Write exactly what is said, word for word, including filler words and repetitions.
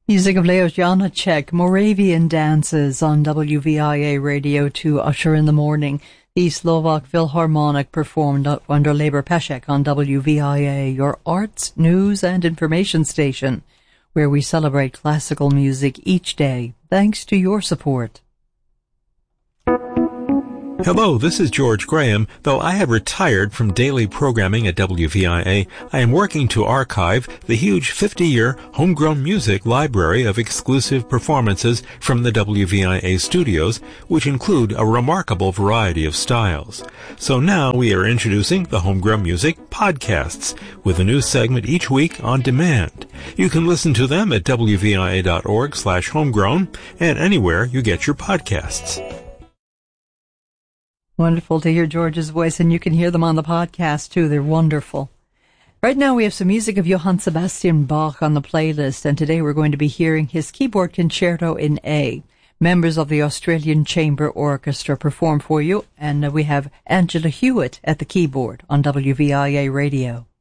Music of Leo Janacek, Moravian Dances on W V I A Radio to usher in the morning. The Slovak Philharmonic performed under Labor Peshek on W V I A, your arts, news and information station, where we celebrate classical music each day, thanks to your support. Hello, this is George Graham. Though I have retired from daily programming at W V I A, I am working to archive the huge fifty-year homegrown music library of exclusive performances from the W V I A studios, which include a remarkable variety of styles. So now we are introducing the Homegrown Music Podcasts, with a new segment each week on demand. You can listen to them at W V I A dot org slash homegrown and anywhere you get your podcasts. Wonderful to hear George's voice, and you can hear them on the podcast too. They're wonderful. Right now we have some music of Johann Sebastian Bach on the playlist, and today we're going to be hearing his keyboard concerto in A. Members of the Australian Chamber Orchestra perform for you, and we have Angela Hewitt at the keyboard on W V I A Radio.